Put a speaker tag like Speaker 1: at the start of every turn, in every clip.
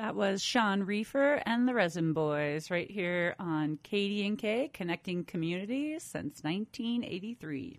Speaker 1: That was Sean Reefer and the Resin Boys right here on KDNK, connecting communities since 1983.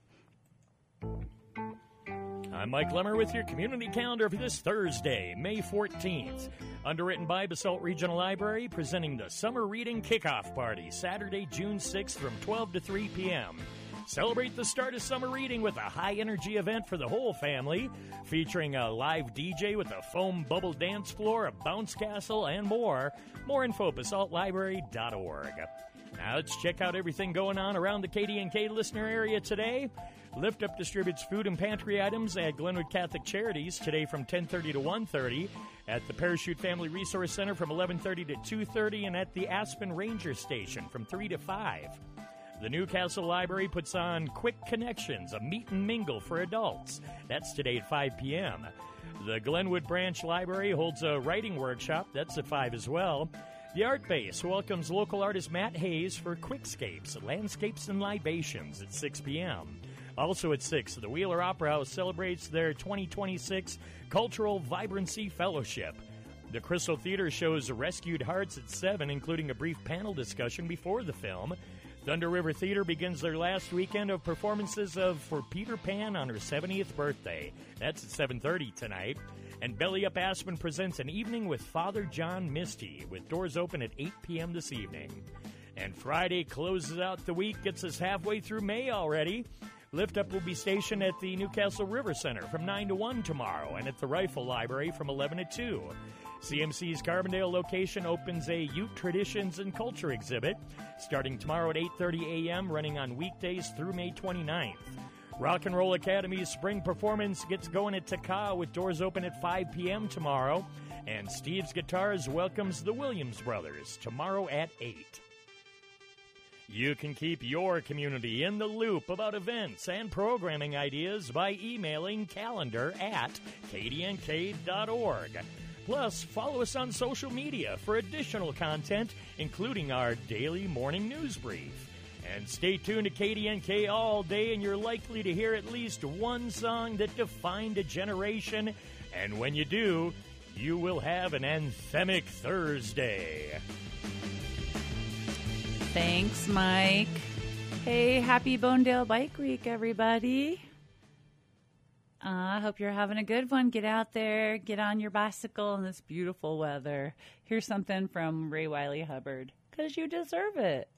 Speaker 2: I'm Mike Lemmer with your community calendar for this Thursday, May 14th. Underwritten by Basalt Regional Library, presenting the Summer Reading Kickoff Party, Saturday, June 6th from 12 to 3 p.m. Celebrate the start of summer reading with a high-energy event for the whole family, featuring a live DJ with a foam bubble dance floor, a bounce castle, and more. More info at basaltlibrary.org. Now let's check out everything going on around the KDNK listener area today. Lift Up distributes food and pantry items at Glenwood Catholic Charities today from 10:30 to 1:30, at the Parachute Family Resource Center from 11:30 to 2:30, and at the Aspen Ranger Station from 3 to 5. The Newcastle Library puts on Quick Connections, a meet and mingle for adults. That's today at 5 p.m. The Glenwood Branch Library holds a writing workshop. That's at 5 as well. The Art Base welcomes local artist Matt Hayes for Quickscapes, Landscapes and Libations at 6 p.m. Also at 6, the Wheeler Opera House celebrates their 2026 Cultural Vibrancy Fellowship. The Crystal Theater shows Rescued Hearts at 7, including a brief panel discussion before the film. Thunder River Theater begins their last weekend of performances of For Peter Pan on her 70th birthday. That's at 7:30 tonight. And Belly Up Aspen presents an evening with Father John Misty, with doors open at 8 p.m. this evening. And Friday closes out the week, gets us halfway through May already. Lift Up will be stationed at the Newcastle River Center from 9 to 1 tomorrow, and at the Rifle Library from 11 to 2. CMC's Carbondale location opens a Ute Traditions and Culture exhibit starting tomorrow at 8:30 a.m., running on weekdays through May 29th. Rock and Roll Academy's spring performance gets going at Takao with doors open at 5 p.m. tomorrow. And Steve's Guitars welcomes the Williams Brothers tomorrow at 8. You can keep your community in the loop about events and programming ideas by emailing calendar@kdnk.org. Plus, follow us on social media for additional content, including our daily morning news brief. And stay tuned to KDNK all day, and you're likely to hear at least one song that defined a generation. And when you do, you will have an anthemic Thursday.
Speaker 1: Thanks, Mike. Hey, happy Bonedale Bike Week, everybody. I hope you're having a good one. Get out there, get on your bicycle in this beautiful weather. Here's something from Ray Wiley Hubbard, 'cause you deserve it.